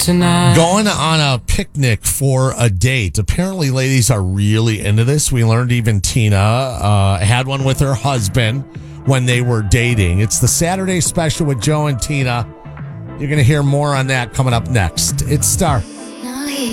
tonight. Going on a picnic for a date. Apparently, ladies are really into this. We learned even Tina had one with her husband when they were dating. It's the Saturday special with Joe and Tina. You're going to hear more on that coming up next. It's Star.